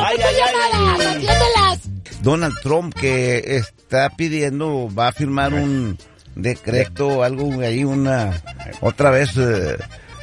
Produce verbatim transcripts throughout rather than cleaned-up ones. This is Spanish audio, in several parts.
Ay, ay, ay. Atiéndelas. Donald Trump que está pidiendo, va a firmar un decreto, algo ahí, una, otra vez, eh,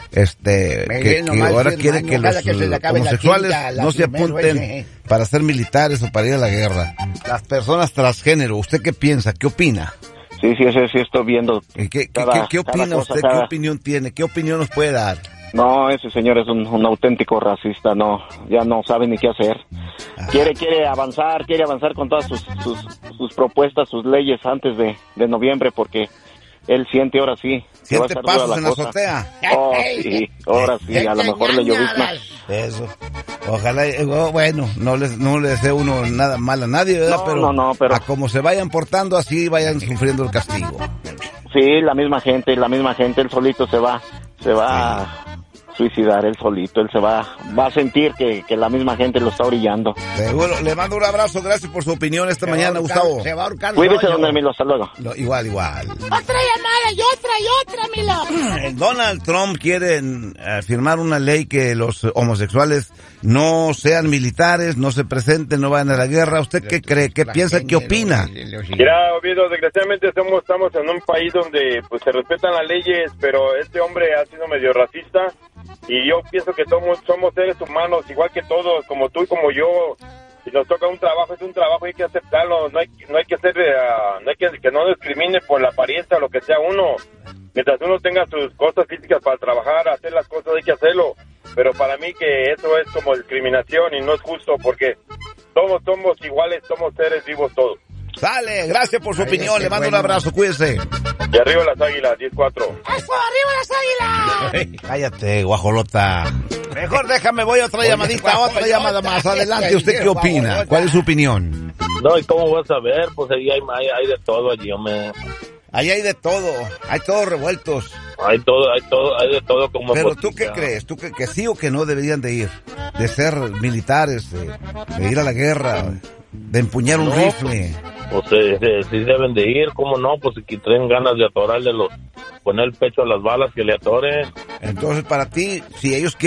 este, que, que ahora quiere que los homosexuales no se apunten para ser militares o para ir a la guerra. Las personas transgénero, ¿usted qué piensa? ¿Qué opina? Sí, sí, sí, sí, estoy viendo. ¿Qué, qué, cada, qué, qué opina cosa, usted? cada... ¿Qué opinión tiene? ¿Qué opinión nos puede dar? No, ese señor es un, un auténtico racista, no, ya no sabe ni qué hacer. Ajá. Quiere, quiere avanzar, quiere avanzar con todas sus, sus, sus propuestas, sus leyes antes de, de noviembre, porque él siente ahora sí. ¿Siente pasos la en la azotea? Oh, sí, ahora sí, a lo mejor le llovizna. Eso. Ojalá, oh, bueno, no les, no le deseo uno nada mal a nadie, ¿verdad? No, pero, no, no, pero... a como se vayan portando, así vayan sufriendo el castigo. Sí, la misma gente, la misma gente, él solito se va, se va sí. a suicidar, él solito, él se va, va a sentir que, que la misma gente lo está orillando. Seguro, le mando un abrazo, gracias por su opinión esta se mañana, Gustavo. Se va a ahorcar. Cuídese, don Emilio, hasta luego. No, igual, igual. Otra llamada y otra y otra, Milo. Donald Trump quiere uh, firmar una ley que los homosexuales no sean militares, no se presenten, no vayan a la guerra. ¿Usted qué cree? ¿Qué piensa? ¿Qué opina? Mira, Oviedo, desgraciadamente estamos, estamos en un país donde pues se respetan las leyes, pero este hombre ha sido medio racista y yo pienso que somos, somos seres humanos, igual que todos, como tú y como yo. Si nos toca un trabajo, es un trabajo y hay que aceptarlo, no hay, no hay que hacer, uh, no hay que, que no discrimine por la apariencia o lo que sea uno. Mientras uno tenga sus cosas físicas para trabajar, hacer las cosas, hay que hacerlo. Pero para mí que eso es como discriminación y no es justo porque todos somos iguales, somos seres vivos todos. Sale, gracias por su Ay, opinión, le mando bueno. un abrazo, cuídese. Y arriba las águilas, diez cuatro. ¡Eso, arriba las águilas! Cállate, guajolota. Mejor déjame, voy a otra Oye, llamadita, guajolota, otra llamada más. Adelante, ¿usted qué opina? Guajolota. ¿Cuál es su opinión? No, ¿y cómo vas a ver? Pues ahí hay, hay, hay de todo allí, hombre. Ahí hay de todo, hay todos revueltos. Hay todo, hay todo, hay de todo como... Pero ¿tú qué crees? ¿Tú que, que sí o que no deberían de ir? De ser militares, de, de ir a la guerra, de empuñar un no, rifle. Pues eh, eh, sí deben de ir, ¿cómo no? Pues si traen ganas de atorarle los... poner el pecho a las balas que le atoren. Entonces para ti, si ellos quieren...